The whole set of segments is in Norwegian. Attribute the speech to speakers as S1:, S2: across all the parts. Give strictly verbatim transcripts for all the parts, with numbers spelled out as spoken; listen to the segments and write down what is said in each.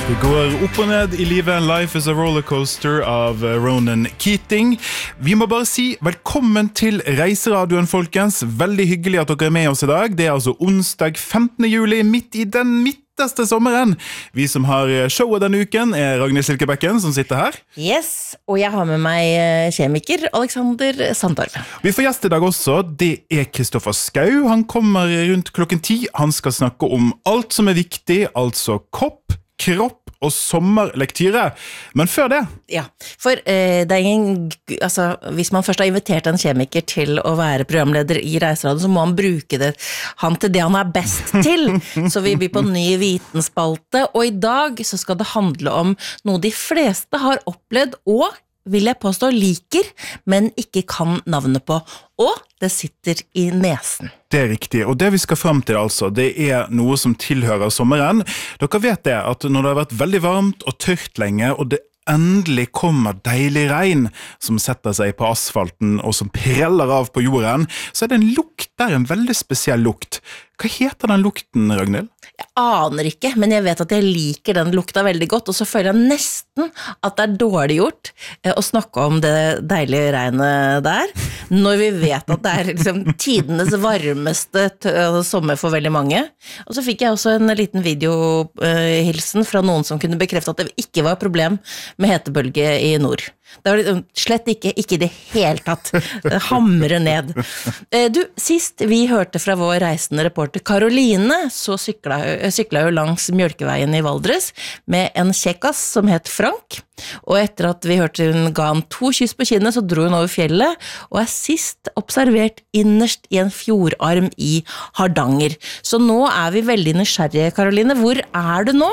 S1: Det går opp og ned i livet. Life is a rollercoaster av Ronan Keating. Vi må bare si velkommen til Reiseradioen, folkens. Veldig hyggelig at dere er med oss i dag. Det er altså onsdag femtende juli, midt i den midteste sommeren. Vi som har showet denne uken er Ragnhild Silkebekken, som sitter her.
S2: Yes, og jeg har med meg kjemiker Alexander Sandtorp.
S1: Vi får gjest i dag også. Det er Kristoffer Skau. Han kommer rundt klokken ti. Han skal snakke om alt som er viktig, altså kopp, kropp og sommerlektyre. Men før det...
S2: Ja, for eh, det er ingen... Altså, hvis man først har invitert en kjemiker til å være programleder i Reiseradioen, så må han bruke det, han til det han er best til. Så vi blir på ny vitenspalte, og i dag så skal det handle om noe de fleste har opplevd, og vil jeg påstå liker, men ikke kan navnet på. Og det sitter i nesen.
S1: Det er riktig, og det vi skal frem til altså, det er noe som tilhører sommeren. Dere vet det, at når det har vært veldig varmt og tørt lenge, og det endelig kommer deilig regn som setter seg på asfalten og som preller av på jorden, så er det en lukt der, en veldig spesiell lukt. Hva heter den lukten, Ragnhild?
S2: Jeg aner ikke, men jeg vet at jeg liker den lukta veldig godt, og så føler jeg nesten at det er dårlig gjort å snakke om det deilige regnet der, når vi vet at det er liksom tidenes varmeste sommer for veldig mange. Og så fikk jeg også en liten videohilsen fra noen som kunne bekrefte at det ikke var problem med hetebølge i nord. Det var liksom slett ikke, ikke det helt tatt. Hamre ned. Du, sist vi hørte fra vår reisende reporter Karoline, så sykla, sykla jo langs Mjølkeveien i Valdres med en kjekkas som het Frank. Og etter at vi hørte hun ga han to kyss på kinnet, så dro hun over fjellet, og er sist observert innerst i en fjordarm i Hardanger. Så nå er vi veldig nysgjerrige, Karoline. Hvor er du nå?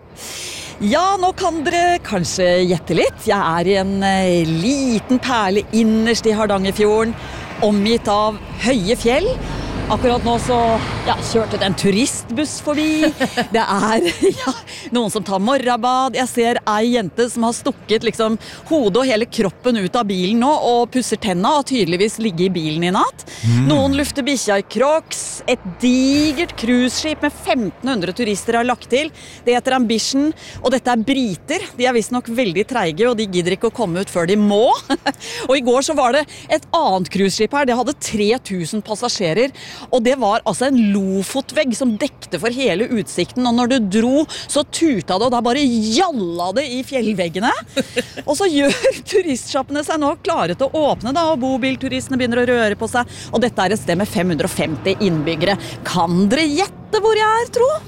S3: Ja, nå kan dere kanskje gjette litt. Jeg er i en eh, liten perle innerst i Hardangerfjorden, omgitt av høye fjell. Akkurat nå så ja, kjørte det en turistbuss forbi. Det er ja, noen som tar morgenbad. Jeg ser ei jente som har stukket liksom, hodet og hele kroppen ut av bilen nå og pusser tenna og tydeligvis ligger i bilen i natt. Mm. Noen lufter bikkja i Crocs. Et digert cruiseskip med femten hundre turister har lagt til. Det heter Ambition, og dette er briter. De er visst nok veldig treige, og de gidder ikke å komme ut før de må. Og i går så var det et annet cruiseskip her. Det hadde tre tusen passasjerer. Og det var altså en lofotvegg som dekte for hele utsikten, og når du dro, så tuta det, og da bare jalla det i fjellveggene. Og så gjør turistsjappene seg nå klare til å åpne, da, og bobilturistene begynner å røre på seg, og dette er et sted med fem hundre og femti innbyggere. Kan dere gjette hvor jeg er, tro?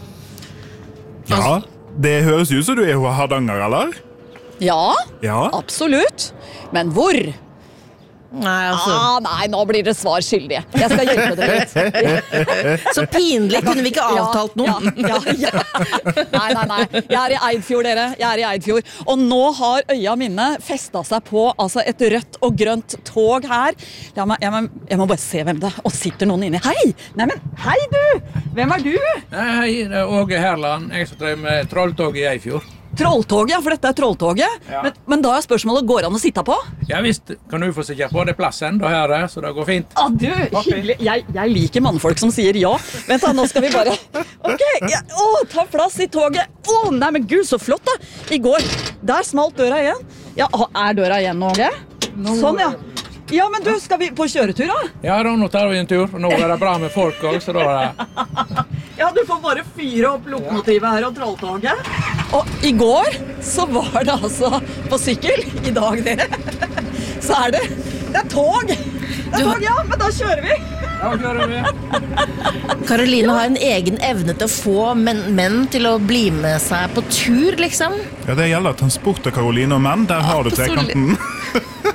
S1: Ja, det høres ut som du er i Hardanger, eller?
S3: Ja,
S1: ja,
S3: absolutt. Men hvor?
S2: Nei, altså.
S3: Ah, nei, nå blir det svar skyldige. Jeg skal hjelpe dere litt.
S2: Så pinlig, kunne vi ikke avtalt noe?
S3: Ja, ja, ja. Nei, nei, nei. Jeg er i Eidfjord, dere. Jeg er i Eidfjord. Og nå har øya mine festet seg på altså, et rødt og grønt tog her. Jeg må, jeg, må, jeg må bare se hvem det er. Og sitter noen inne. Hei! Nei, men, hei du! Hvem er du?
S4: Hei, det er Åge Herland. Jeg som drev med trolltog i Eidfjord.
S3: Trolltoget, for dette er trolltoget.
S4: Ja.
S3: Men, men da er spørsmålet, går an å sitte på?
S4: Ja visst, kan du få sitte på, det er plassen, da her er, så det går fint.
S3: Ah, du, hyggelig. Jeg, jeg liker mannfolk som sier ja. Vent da, nå skal vi bare... Ok, ja, å, ta plass i toget. Å, nei, men gud, så flott da. I går, der smalt døra igjen. Ja, er døra igjen, Åge? Sånn, ja. Ja, men du, skal vi på kjøretur da?
S4: Ja, da nå tar vi en tur, og nå er det bra med folk også, så da er det...
S3: Ja, du får bare fyre opp lokomotivet her og trolltoget. Og i går så var det altså på sykkel, i dag dere, så er det, det er tog. Det er tog, ja, men da kjører vi.
S4: Ja, kjører vi.
S2: Karoline har en egen evne til å få menn, menn til å bli med seg på tur, liksom.
S1: Ja, det gjelder transport av Karoline og menn. Der har du trekanten.